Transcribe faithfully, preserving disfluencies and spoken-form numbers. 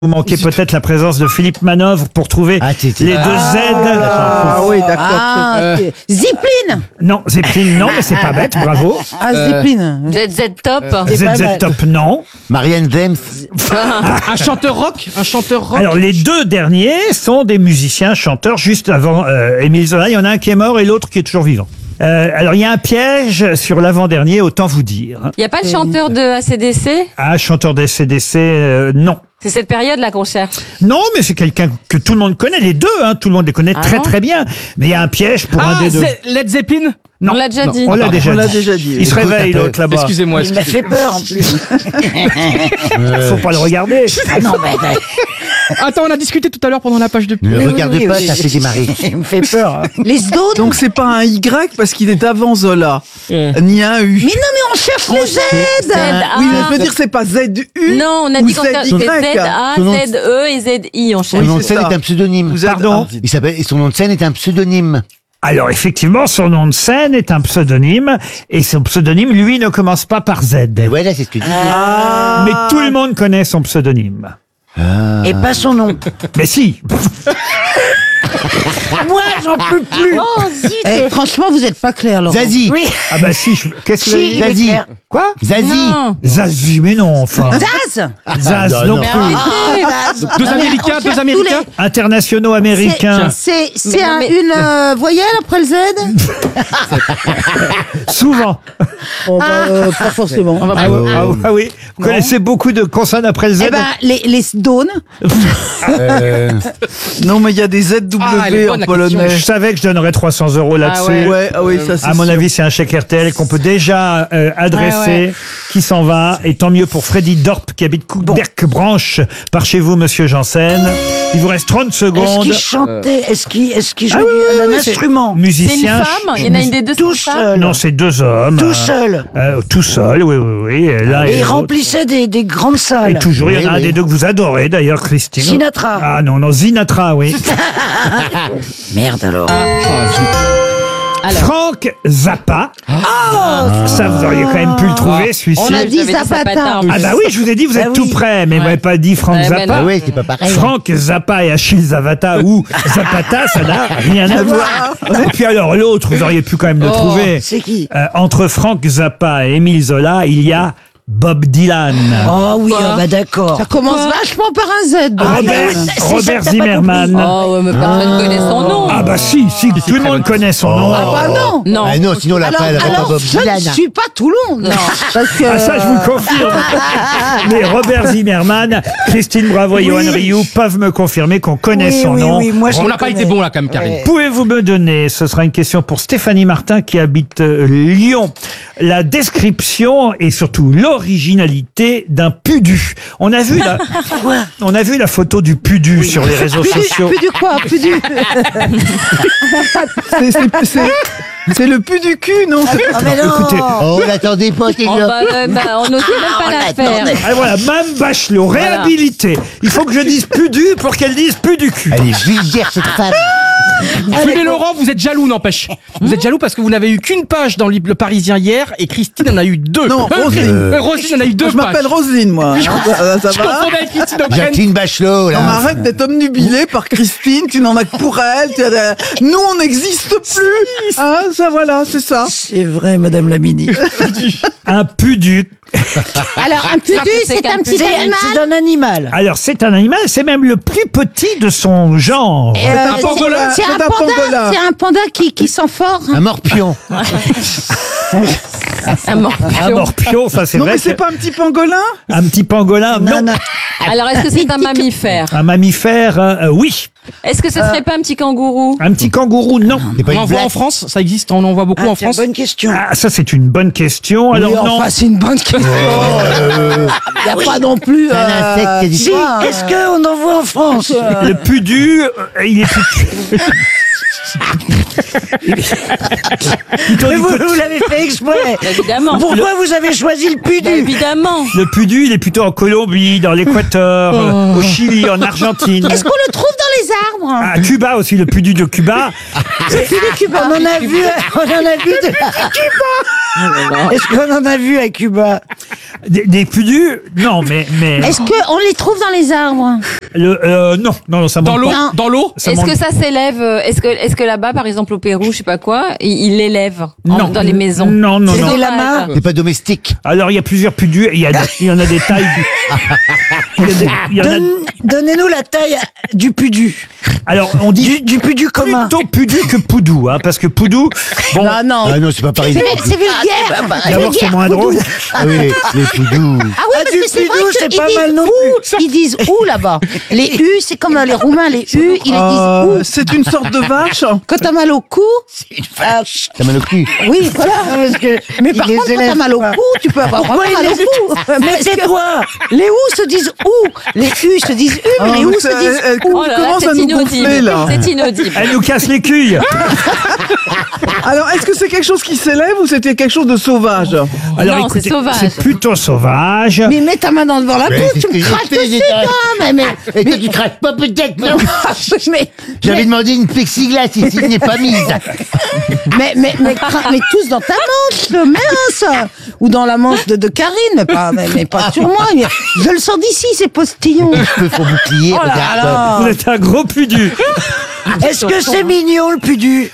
Vous manquez peut-être la présence de Philippe Manœuvre pour trouver Ah, t'es- t'es- les deux Ah, Z. Ah oui, d'accord. Ah, Euh, c'est- Zipline. Non, Zeppelin, non, mais c'est pas bête, bravo. Ah, Zipline. Z Z Top. C'est Z pas Z mal. Top, non. Marianne James. un chanteur rock, un chanteur rock. Alors, les deux derniers sont des musiciens, chanteurs, juste avant euh, Émile Zola. Il y en a un qui est mort et l'autre qui est toujours vivant. Euh, alors, il y a un piège sur l'avant-dernier, autant vous dire. Il n'y a pas de chanteur de A C D C? Ah, chanteur des C D C, euh, non. C'est cette période-là qu'on cherche. Non, mais c'est quelqu'un que tout le monde connaît, les deux, hein, tout le monde les connaît Ah très bon très bien. Mais il y a un piège pour Ah, un des deux. Ze- Led Zeppelin. Non, On l'a déjà non, dit. On l'a Ah, déjà, on l'a dit. déjà dit. Il se Écoute, réveille, un peu. l'autre là-bas. Excusez-moi. Il m'a fait peur en plus. Faut pas le regarder. Ah non, mais mais- Attends, on a discuté tout à l'heure pendant la page de pub. Ne Oui, regarde oui, pas, oui, ça oui. fait démarrer. il me fait peur. Les Stones. Donc c'est pas un Y parce qu'il est avant Zola, ni un U. Mais non, mais on cherche les Z. Z A. Oui, mais je veux dire c'est pas Z U. Non, on a ou dit qu'on Z cherchait Y. Z A, Son nom- Z E et Z I. On Son cherche. nom de c'est scène ça. est un pseudonyme. Vous êtes- Pardon Ah, Il s'appelle, et son nom de scène est un pseudonyme. Alors effectivement, son nom de scène est un pseudonyme, et son pseudonyme, lui, ne commence pas par Z. Et voilà, c'est ce que tu dis. Mais tout le monde connaît son pseudonyme. Et pas son nom. Mais si. Moi, j'en peux plus. Oh, zut. Eh, franchement, vous êtes pas clair, Laurent. Zazie. Oui. Ah bah si. je- Qu'est-ce que vous avez Si, dit il est Zazie. clair. Quoi Zazie. Non. Zazie, mais non, enfin. Zaz. Zaz non, non, non. plus. Ah, Zaz. Deux Non, mais Américains, on deux cherche Américains. tous les- Internationaux américains. C'est c'est Mais non, un- mais- une euh, voyelle après le Z. Souvent. Pas forcément. Ah, ah, ah oui. Vous connaissez beaucoup de consonnes après le Z. Eh ben, les, les Stones. Euh, Non mais il y a des Z W Ah, elle est bonne, en la polonais. Je savais que je donnerais trois cents euros là-dessus. ouais. Ouais, ah oui, ça c'est À mon sûr. avis, c'est un chèque R T L qu'on peut déjà euh, adresser, Ouais, ouais. qui s'en va. Et tant mieux pour Freddy Dorp, qui habite Couberc-Branche, par chez vous, monsieur Janssen. Il vous reste trente Est-ce secondes. qu'il chantait? Est-ce qu'il est qu'il Ah jouait oui, du- oui, un oui, c'est instrument? C'est une Musicien. femme? Il y en a une des deux, c'est Tout une femme? seul. Non, c'est deux hommes. Tout Euh, seul. euh, tout seul, oui, oui, oui. Et l'un Et et il l'autre. remplissait des, des grandes Et salles. toujours, il y en a Oui, un oui. des deux que vous adorez, d'ailleurs, Christine. Sinatra. Ah non, non, Zinatra, oui. Merde alors. Alors, Frank Zappa. Ça, vous auriez quand même pu le trouver, celui-ci. On a dit j'avais dit Zapata. Zapata, en Ah bah oui, je vous ai dit, vous êtes Ah tout oui. près, mais vous Ouais. n'avez pas dit Frank Ouais, mais Zappa. Ah ouais, c'est pas pareil. Frank Zappa et Achille Zavata ou Zapata, ça n'a rien à voir. Et puis alors l'autre, vous auriez pu quand même le Oh, trouver. C'est qui? Euh, entre Frank Zappa et Émile Zola, il y a Bob Dylan. Oh oui, Quoi ah bah d'accord. Ça commence vachement par un Z. donc. Robert, Ah, c'est ça Robert que t'as pas Zimmerman. compris. oh, ouais, mais personne ne connaît son nom. Ah bah si, si, tout le monde connaît son nom. Ah bah non. Non. Ah non, sinon la Alors, elle aurait pas alors Bob je Dylan. ne suis pas Toulon. Non. Parce que... Ah ça, je vous le confirme. Mais Robert Zimmerman, Christine Bravo et Johan Rioux peuvent me confirmer qu'on connaît Oui, son oui, nom. oui, moi, je On le n'a pas connais. été bon là quand même, Karine. Pouvez-vous me donner, ce sera une question pour Stéphanie Martin qui habite euh, Lyon, la description et surtout l'originalité d'un pudu. On a vu la, on a vu la photo du pudu sur les réseaux Plus du, sociaux. plus du quoi? Plus du... C'est- c'est- c'est- C'est le pu du cul, non c'est- Ah mais non. Écoutez, Oh, on n'attendait pas, t'es Oh, là. bah, euh, bah, on n'osait même pas la faire. ah, voilà, Mme Bachelot, réhabilité. Il faut que je dise pudu pour qu'elle dise plus du cul. Elle est vulgaire, cette femme. Philippe et Laurent, vous êtes jaloux, n'empêche. Vous êtes jaloux parce que vous n'avez eu qu'une page dans le Le Parisien hier et Christine en a eu deux. Non, Euh, Roselyne. euh, Roselyne en a eu deux Je m'appelle pages. Roselyne, moi. Ça, ça Je va confondais avec Christine O'Krent. Jacqueline Bachelot, Non, mais là. arrête d'être omnubilé par Christine, tu n'en as que pour elle. tu as- Nous, on n'existe plus. Ah, ça, voilà, c'est ça. C'est vrai, Madame Lamini. Un pudu. Alors, un pudu, c'est c'est un un petit pudu. animal. C'est un animal. Alors, c'est un animal, c'est même le plus petit de son genre. Euh, un pangolin. C'est C'est un un panda. pangolin. C'est un panda qui, qui sent fort. Un morpion. Un morpion. Un morpion, ça c'est Non, vrai. mais c'est que- pas un petit pangolin? Un petit pangolin, non. Non, non. Alors, est-ce que c'est un mammifère? Un mammifère, euh, euh, oui. Est-ce que ce serait pas un petit kangourou? Un petit kangourou, non. C'est pas On une en voit en blague. France, ça existe, on en voit beaucoup Ah, en c'est une France. bonne question. Ah, ça c'est une bonne question. Alors Oui, non. enfin, c'est une bonne question. Il n'y a pas non plus. Un insecte qui a dit si, quoi, hein. est-ce qu'on en voit en France euh, Le pudu, euh, il est plus... Plutôt Mais du vous, côté- vous l'avez fait exprès. Évidemment. Pourquoi vous avez choisi le Bah, pudu? évidemment. Le pudu, il est plutôt en Colombie, dans l'Équateur, euh, au Chili, en Argentine. Est-ce qu'on le trouve dans les arbres? À Cuba aussi, le pudu de Cuba. C'est Pudu Cuba. On en a vu, on en a vu de Cuba. Est-ce qu'on en a vu à Cuba? Des, des pudus, non, mais mais Est-ce qu'on les trouve dans les arbres? le euh, non, non, non, ça Dans monte l'eau, pas. dans l'eau. Ça Est-ce monte- que ça s'élève euh, Est-ce que, est-ce que là-bas, par exemple au Pérou, je sais pas quoi, ils ils l'élèvent en- Non. dans les maisons? Non, non, C'est non. sauvage. Des lamas. C'est pas domestique. Alors il y a plusieurs pudus, il y, a, il y en a des tailles. Il y a des- il y en a- Donne- Donnez-nous la taille du pudu. alors on dit Du, du pudu commun. plutôt pudu que poudou, hein, parce que poudou, bon, Ah non. Ah non, c'est pas pareil. C'est c'est vulgaire. d'abord c'est moins drôle. Ah oui, les poudous. Ah oui, Ah, parce du que c'est vrai pudou, c'est qu'ils pas disent mal non ou. Ils disent ou là-bas. Les U, c'est comme les Roumains, les U, ils les Euh, disent c'est une sorte de vache. ou. Quand t'as mal au cou, euh, T'as mal au cul. oui, voilà. Parce que, mais par les contre, quand élèves t'as mal au pas. cou, tu peux avoir Pourquoi vraiment mal ils au les- cou. Mais Parce que tais-toi. les ou se disent ou. Les U se disent U, mais Ah, les ou mais se ça- disent elle- elle Oh là là, commence à c'est nous inaudible. gonfler là. C'est inaudible. Elle nous casse les couilles. Alors, est-ce que c'est quelque chose qui s'élève ou c'était quelque chose de sauvage? Alors Non, c'est écoutez, sauvage. c'est plutôt sauvage. Mais mets ta main dans devant la Ouais, bouche, c'est tu ce me que j'ai craches fait, dessus, j'ai toi, mais, mais, Et toi, tu craches pas peut-être, non? mais, J'avais mais, demandé une plexiglas ici, n'est pas mise. mais, mais, mais, cra- mais tous dans ta manche, mince, ou dans la manche de, de Karine, mais pas, mais, mais pas sur moi. mais je le sens d'ici, ces postillons. Je peux faut bouclier, Oh là regarde. là. Vous êtes un gros pudu. Est-ce que c'est mignon, le pudu?